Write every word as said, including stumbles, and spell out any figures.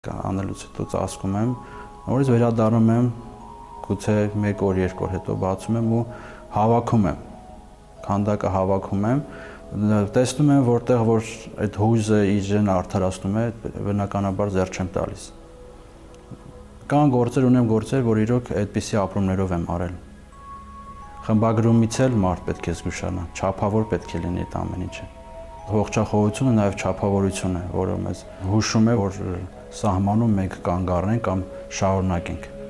Անելուց հետո ծածկում եմ, նորից վերադառնում եմ, գուցե մեկ օր, երկու օր հետո բացում եմ ու հավաքում եմ, քանդակը հավաքում եմ, տեսնում եմ, որտեղ որ այդ հույզը իրեն արդարացնում է, բնականաբար ձեռք չեմ տալիս։ Կան գործեր, ունեմ գործեր, որ իրոք այդպիսի ապրումներով եմ արել։ Խմբագրումից էլ մարդ պետք է զգուշանա, չափավոր պետք է լինի այդ ամեն ինչը։ Ողջախոհությունը նաև չափավորություն է, որը մեզ հուշում է, որ սահմանում մենք կանգ առնենք կամ շարունակենք։